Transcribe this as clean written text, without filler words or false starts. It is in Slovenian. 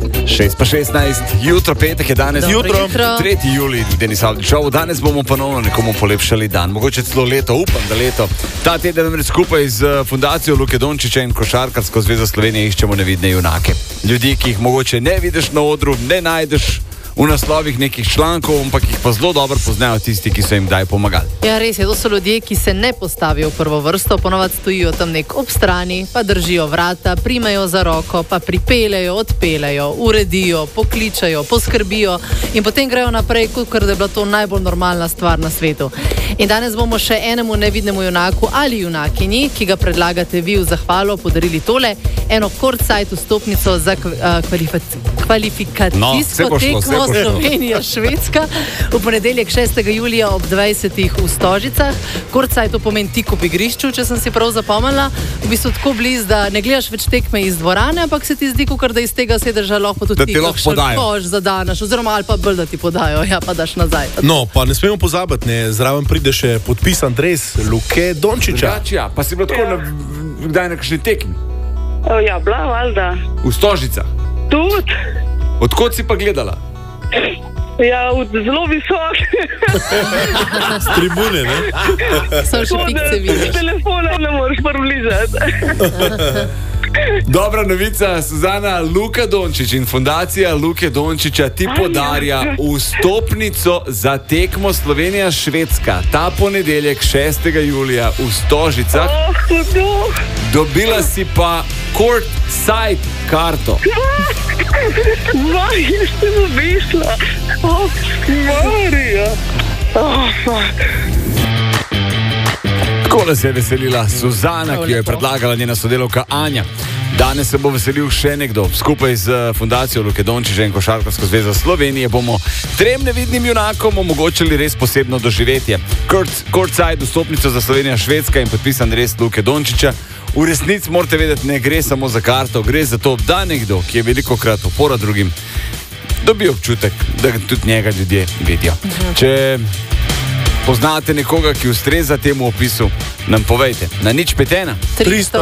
6:16, jutro, petek je danes. Jutro. 3. julij, Denis Avdić Show. Danes bomo ponovno nekomu polepšali dan. Mogoče celo leto, upam, da leto. Ta teden namreč skupaj z Fundacijo Luke Dončića in Košarkarsko zvezo Slovenije iščemo nevidne junake. Ljudi, ki jih mogoče ne vidiš na odru, ne najdeš v naslovih nekih člankov, ampak jih pa zelo dobro poznajo tisti, ki so jim kdaj pomagali. Ja, res je, to so ljudje, ki se ne postavijo v prvo vrsto, ponovadi stojijo tam nek ob strani, pa držijo vrata, primejo za roko, pa pripeljejo, odpeljejo, uredijo, pokličajo, poskrbijo in potem grejo naprej, kot da je bila to najbolj normalna stvar na svetu. In danes bomo še enemu nevidnemu junaku ali junakinji, ki ga predlagate vi v zahvalo, podarili tole, eno courtside vstopnico za kvalifikacijsko tekmo Slovenija-Švedska v ponedeljek 6. julija ob 20. v Stožicah. Courtside to pomeni tik ob igrišču, če sem si prav zapomnila. V bistvu tako blizu, da ne gledaš več tekme iz dvorane, ampak se ti zdi, kot da iz tega sedeža lahko tudi ti kakšen koš zadanaš, oziroma ali pa bolj, da ti podajo, ja pa daš nazaj. No, pa ne smemo pozabiti, ne, zraven pride še podpisan dres Luke Dončića. Ja, pa si bilo tako kdaj na kakšni tekmi? Ja, bila valjda. V Stožicah? Tudi. Odkot si pa gledala? Ja, zelo visok. S tribune, ne? Samo še pikce vidiš. Telefona ne moreš približati. Dobra novica, Suzana, Luka Dončić in Fundacija Luke Dončića ti podarja vstopnico za tekmo Slovenija-Švedska. Ta ponedeljek 6. julija v Stožicah. Dobila si pa courtside karto. Jaz sem obišla. Marija. Takole se je veselila Suzana, ki jo je predlagala njena sodelavka Anja. Danes se bo veselil še nekdo. Skupaj z Fundacijo Luke Dončića in Košarkarsko zvezo Slovenije bomo 3 nevidnim junakom omogočili res posebno doživetje. Courtside vstopnico za Slovenija-Švedska in podpisan res Luke Dončića. V resnici morate vedeti, ne gre samo za karto, gre za to, da nekdo, ki je velikokrat opora drugim, dobi občutek, da tudi njega ljudje vidijo. Če poznate nekoga, ki ustreza temu opisu, nam povejte. Na 051 300